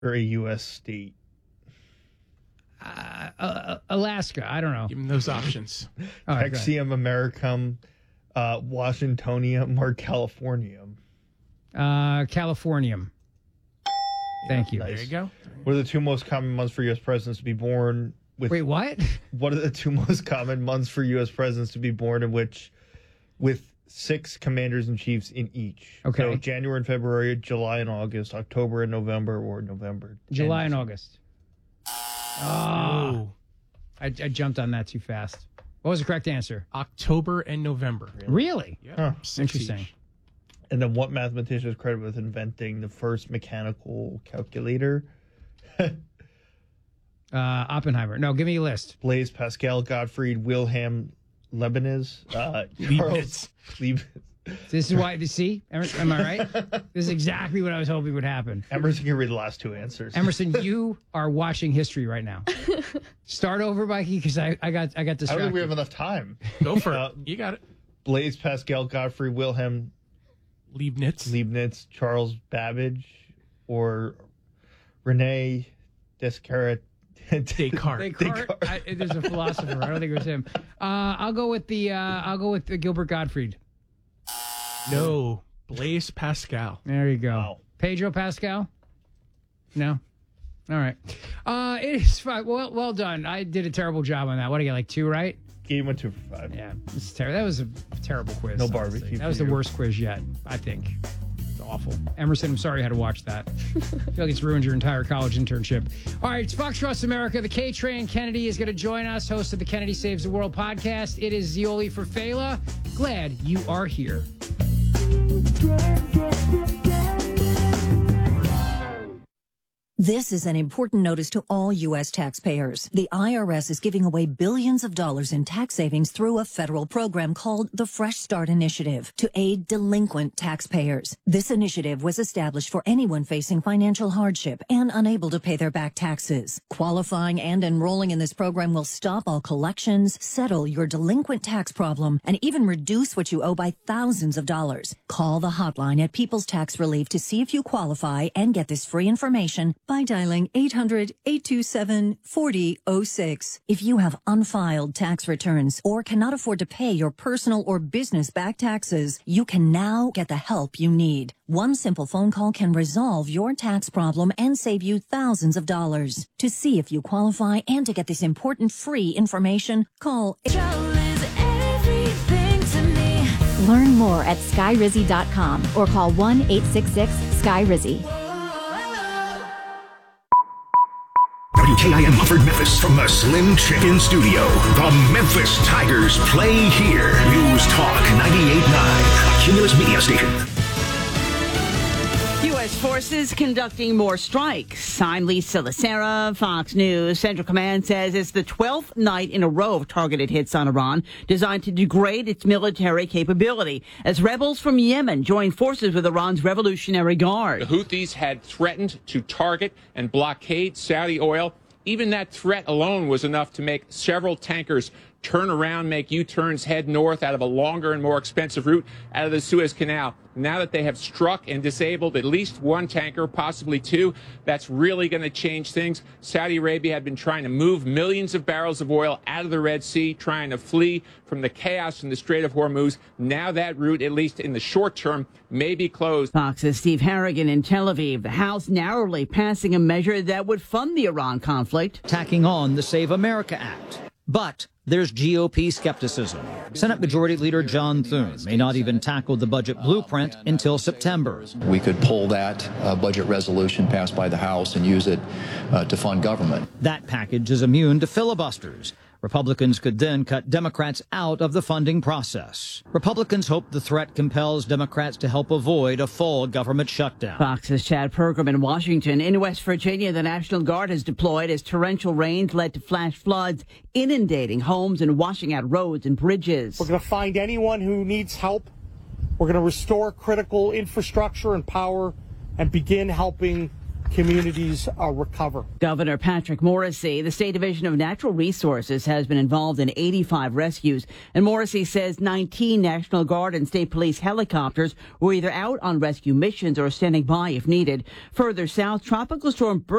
or a U.S. state? Alaska. I don't know. Give them those options. Texium, Americum, Washingtonium, or Californium? Californium. Thank you. Nice. There you go. What are the two most common months for U.S. presidents to be born? Wait, what? What are the two most common months for U.S. presidents to be born in which, with 6 commanders-in-chiefs in each? Okay. So January and February, July and August, October and November, or November. July and August. Oh. I jumped on that too fast. What was the correct answer? October and November. Really? Yeah. Huh. 6 Interesting. each. And then what mathematician is credited with inventing the first mechanical calculator? Oppenheimer. No, give me a list. Blaise Pascal, Gottfried Wilhelm Leibniz, Leibniz. Leibniz. This is why, see? Am I right? This is exactly what I was hoping would happen. Emerson can read the last 2 answers. Emerson, you are watching history right now. Start over, Mikey, because I got distracted. I don't think we have enough time. Go for it. You got it. Blaise Pascal, Gottfried Wilhelm Leibniz. Charles Babbage, or Rene Descartes. Descartes. There's a philosopher. I don't think it was him. I'll go with the Gilbert Gottfried. No. Blaise Pascal. There you go. Wow. Pedro Pascal? No. All right. It is fine. Well done. I did a terrible job on that. What did I get, like 2 right? Game went 2 for 5. Yeah, it's terrible. That was a terrible quiz. No honestly. barbecue That was for the you. worst quiz yet, I think. It's awful. Emerson, I'm sorry you had to watch that. I feel like it's ruined your entire college internship. All right, it's Fox Trust America. The K-Train Kennedy is going to join us, host of the Kennedy Saves the World podcast. It is Zioli for Fela. Glad you are here. This is an important notice to all U.S. taxpayers. The IRS is giving away billions of dollars in tax savings through a federal program called the Fresh Start Initiative to aid delinquent taxpayers. This initiative was established for anyone facing financial hardship and unable to pay their back taxes. Qualifying and enrolling in this program will stop all collections, settle your delinquent tax problem, and even reduce what you owe by thousands of dollars. Call the hotline at People's Tax Relief to see if you qualify and get this free information by dialing 800-827-4006. If you have unfiled tax returns or cannot afford to pay your personal or business back taxes, you can now get the help you need. One simple phone call can resolve your tax problem and save you thousands of dollars. To see if you qualify and to get this important free information, call. Learn more at skyrizzy.com or call 1-866-SKY-RIZZY. WKIM offered Memphis from the Slim Chicken Studio. The Memphis Tigers play here. News Talk 98.9, a Cumulus Media station. U.S. forces conducting more strikes. I'm Lisa Lacera, Fox News. Central Command says it's the 12th night in a row of targeted hits on Iran designed to degrade its military capability as rebels from Yemen join forces with Iran's Revolutionary Guard. The Houthis had threatened to target and blockade Saudi oil. Even that threat alone was enough to make several tankers turn around, make U-turns, head north out of a longer and more expensive route out of the Suez Canal. Now that they have struck and disabled at least one tanker, possibly 2, that's really going to change things. Saudi Arabia had been trying to move millions of barrels of oil out of the Red Sea, trying to flee from the chaos in the Strait of Hormuz. Now that route, at least in the short term, may be closed. Fox's Steve Harrigan in Tel Aviv. The House narrowly passing a measure that would fund the Iran conflict. Tacking on the Save America Act. But there's GOP skepticism. Senate Majority Leader John Thune may not even tackle the budget blueprint until September. We could pull that budget resolution passed by the House and use it to fund government. That package is immune to filibusters. Republicans could then cut Democrats out of the funding process. Republicans hope the threat compels Democrats to help avoid a full government shutdown. Fox's Chad Pergram in Washington. In West Virginia, the National Guard has deployed as torrential rains led to flash floods, inundating homes and washing out roads and bridges. We're going to find anyone who needs help. We're going to restore critical infrastructure and power and begin helping communities recover. Governor Patrick Morrisey, the State Division of Natural Resources, has been involved in 85 rescues. And Morrisey says 19 National Guard and State Police helicopters were either out on rescue missions or standing by if needed. Further south, Tropical Storm